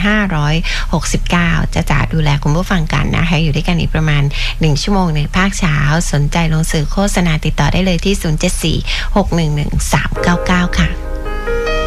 2569จะดูแลคุณผู้ฟังกันนะคะอยู่ด้วยกันอีกประมาณ1ชั่วโมงในภาคเช้าสนใจลงสื่อโฆษณาติดต่อได้เลยที่ 074-611-399 ค่ะ